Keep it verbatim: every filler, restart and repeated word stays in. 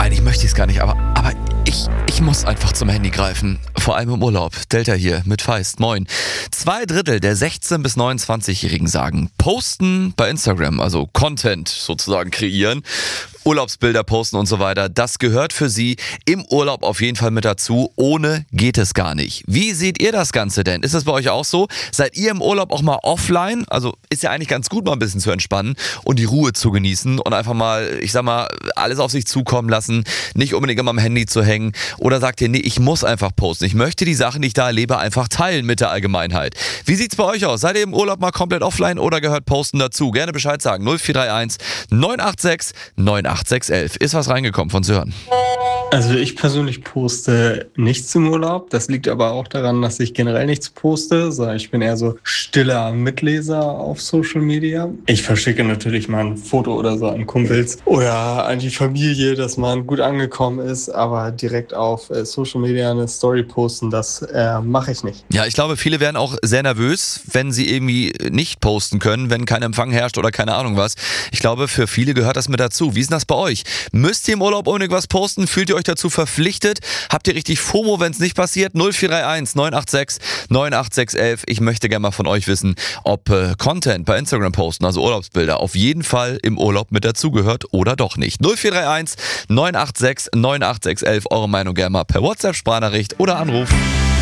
eigentlich möchte ich es gar nicht, aber, aber ich, ich muss einfach zum Handy greifen. Vor allem im Urlaub. Delta hier mit Feist. Moin. Zwei Drittel der sechzehn- bis neunundzwanzigjährigen sagen, posten bei Instagram, also Content sozusagen kreieren, Urlaubsbilder posten und so weiter, das gehört für sie im Urlaub auf jeden Fall mit dazu. Ohne geht es gar nicht. Wie seht ihr das Ganze denn? Ist das bei euch auch so? Seid ihr im Urlaub auch mal offline? Also ist ja eigentlich ganz gut, mal ein bisschen zu entspannen und die Ruhe zu genießen und einfach mal, ich sag mal, alles auf sich zukommen lassen, nicht unbedingt immer am Handy zu hängen. Oder sagt ihr, nee, ich muss einfach posten. Ich möchte die Sachen, die ich da erlebe, einfach teilen mit der Allgemeinheit. Wie sieht's bei euch aus? Seid ihr im Urlaub mal komplett offline oder gehört Posten dazu? Gerne Bescheid sagen. null vier drei eins neun acht sechs neun acht sechs elf. Ist was reingekommen von Sören? Also ich persönlich poste nichts im Urlaub. Das liegt aber auch daran, dass ich generell nichts poste. So, ich bin eher so stiller Mitleser auf Social Media. Ich verschicke natürlich mal ein Foto oder so an Kumpels oder an die Familie, dass man gut angekommen ist. Aber direkt auf äh, Social Media eine Story posten, das äh, mache ich nicht. Ja, ich glaube, viele werden auch sehr nervös, wenn sie irgendwie nicht posten können, wenn kein Empfang herrscht oder keine Ahnung was. Ich glaube, für viele gehört das mit dazu. Wie ist denn das bei euch? Müsst ihr im Urlaub unbedingt was posten? Fühlt ihr euch dazu verpflichtet? Habt ihr richtig FOMO, wenn es nicht passiert? null vier drei eins neun acht sechs neun acht sechs elf. Ich möchte gerne mal von euch wissen, ob äh, Content bei Instagram posten, also Urlaubsbilder, auf jeden Fall im Urlaub mit dazugehört oder doch nicht. null vier drei eins neun acht sechs neun acht sechs elf. Eure Meinung gerne mal per WhatsApp, Sprachnachricht oder Anruf.